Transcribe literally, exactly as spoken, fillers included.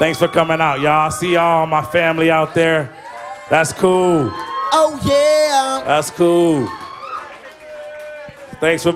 Thanks for coming out, y'all. I see y'all, my family out there. That's cool. Oh, yeah. That's cool. Thanks for